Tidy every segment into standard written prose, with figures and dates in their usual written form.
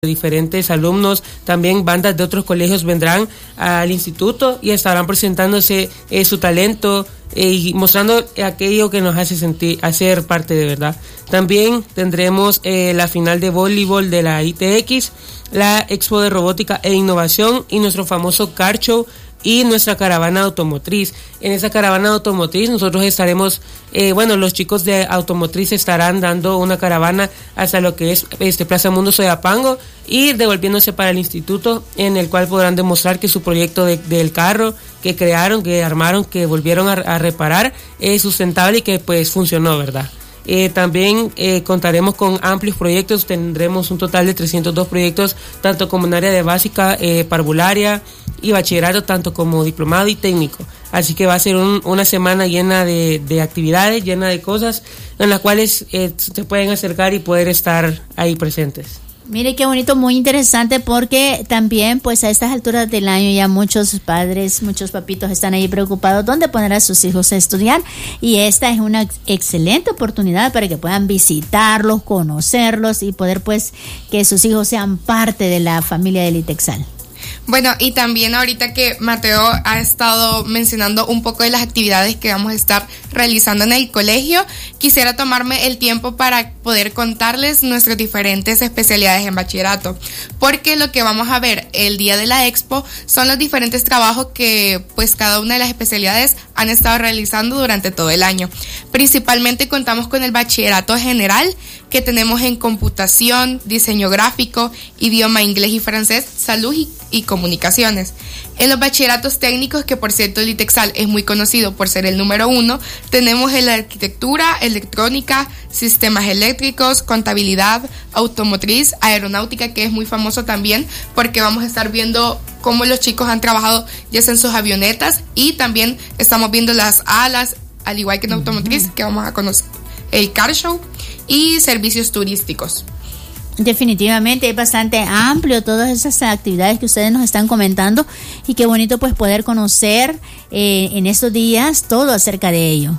diferentes alumnos, también bandas de otros colegios vendrán al instituto y estarán presentándose su talento y mostrando aquello que nos hace hacer parte de verdad. También tendremos la final de voleibol de la ITX, la Expo de Robótica e Innovación y nuestro famoso Car Show y nuestra caravana automotriz. En esa caravana automotriz nosotros estaremos, los chicos de automotriz estarán dando una caravana hasta lo que es Plaza Mundo Soyapango y devolviéndose para el instituto, en el cual podrán demostrar que su proyecto del carro que crearon, que armaron, que volvieron a reparar es sustentable y que pues funcionó, ¿verdad? También contaremos con amplios proyectos, tendremos un total de 302 proyectos, tanto como en área de básica, parvularia y bachillerato, tanto como diplomado y técnico. Así que va a ser una semana llena de actividades, llena de cosas en las cuales se pueden acercar y poder estar ahí presentes. Mire qué bonito, muy interesante, porque también pues a estas alturas del año ya muchos padres, muchos papitos están ahí preocupados dónde poner a sus hijos a estudiar, y esta es una excelente oportunidad para que puedan visitarlos, conocerlos y poder pues que sus hijos sean parte de la familia del ITEXAL. Bueno, y también ahorita que Mateo ha estado mencionando un poco de las actividades que vamos a estar realizando en el colegio, quisiera tomarme el tiempo para poder contarles nuestras diferentes especialidades en bachillerato, porque lo que vamos a ver el día de la expo son los diferentes trabajos que pues cada una de las especialidades han estado realizando durante todo el año. Principalmente contamos con el bachillerato general, que tenemos en computación, diseño gráfico, idioma inglés y francés, salud y comunicaciones. En los bachilleratos técnicos, que por cierto el ITEXAL es muy conocido por ser el número 1, tenemos en la arquitectura, electrónica, sistemas eléctricos, contabilidad, automotriz, aeronáutica, que es muy famoso también porque vamos a estar viendo cómo los chicos han trabajado ya sea en sus avionetas, y también estamos viendo las alas, al igual que en automotriz, que vamos a conocer el Car Show y servicios turísticos. Definitivamente es bastante amplio todas esas actividades que ustedes nos están comentando, y qué bonito pues poder conocer en estos días todo acerca de ello.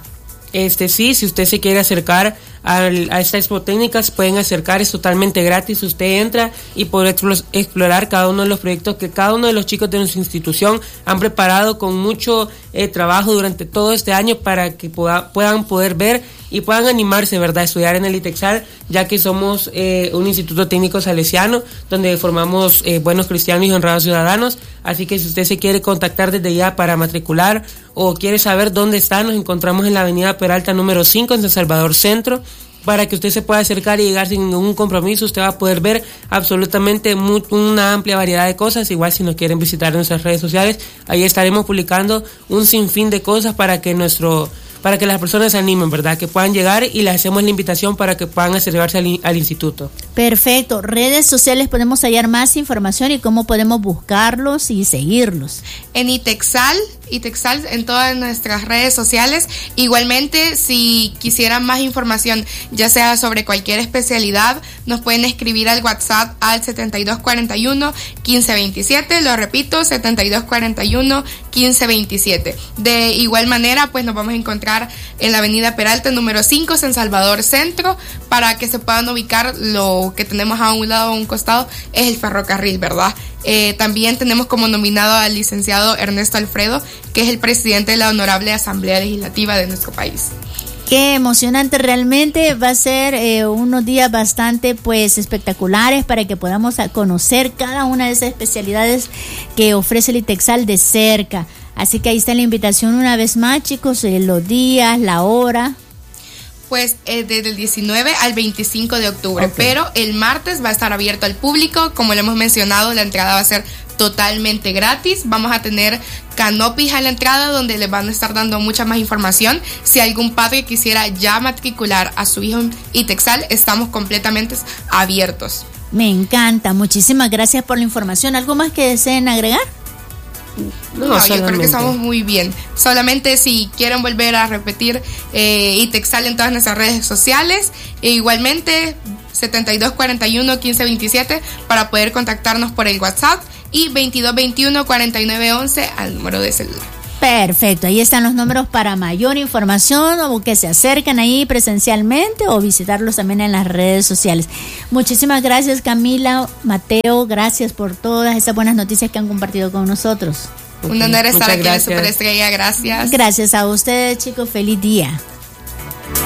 Sí, si usted se quiere acercar a esta Expo Técnicas, pueden acercar, es totalmente gratis. Usted entra y podrá explorar cada uno de los proyectos que cada uno de los chicos de nuestra institución han preparado con mucho trabajo durante todo este año, para que puedan poder ver y puedan animarse, ¿verdad?, a estudiar en el ITEXAL, ya que somos un instituto técnico salesiano donde formamos buenos cristianos y honrados ciudadanos. Así que si usted se quiere contactar desde ya para matricular o quiere saber dónde está, nos encontramos en la avenida Peralta número 5 en San Salvador Centro, para que usted se pueda acercar y llegar sin ningún compromiso. Usted va a poder ver absolutamente una amplia variedad de cosas. Igual si nos quieren visitar en nuestras redes sociales, ahí estaremos publicando un sinfín de cosas para que las personas se animen, ¿verdad?, que puedan llegar, y les hacemos la invitación para que puedan acercarse al instituto. Perfecto. Redes sociales, podemos hallar más información y cómo podemos buscarlos y seguirlos. En ITEXAL en todas nuestras redes sociales. Igualmente, si quisieran más información, ya sea sobre cualquier especialidad, nos pueden escribir al WhatsApp al 7241-1527, lo repito, 7241-1527. De igual manera, pues nos vamos a encontrar en la avenida Peralta número 5, San Salvador Centro, para que se puedan ubicar. Lo que tenemos a un lado o a un costado es el ferrocarril, ¿verdad? También tenemos como nominado al licenciado Ernesto Alfredo, que es el presidente de la Honorable Asamblea Legislativa de nuestro país. Qué emocionante, realmente va a ser unos días bastante pues espectaculares para que podamos conocer cada una de esas especialidades que ofrece el ITEXAL de cerca. Así que ahí está la invitación una vez más, chicos, los días, la hora. Pues desde el 19 al 25 de octubre, okay. Pero el martes va a estar abierto al público. Como le hemos mencionado, la entrada va a ser totalmente gratis. Vamos a tener canopies a la entrada donde les van a estar dando mucha más información. Si algún padre quisiera ya matricular a su hijo en ITEXAL, estamos completamente abiertos. Me encanta, muchísimas gracias por la información. ¿Algo más que deseen agregar? No, yo creo que estamos muy bien. Solamente si quieren volver a repetir ITEXAL en todas nuestras redes sociales, e igualmente 7241-1527 para poder contactarnos por el WhatsApp, y 2221-4911 al número de celular. Perfecto, ahí están los números para mayor información o que se acerquen ahí presencialmente o visitarlos también en las redes sociales. Muchísimas gracias, Camila, Mateo, gracias por todas esas buenas noticias que han compartido con nosotros. Un honor estar aquí en Superestrella, gracias. Gracias a ustedes, chicos, feliz día.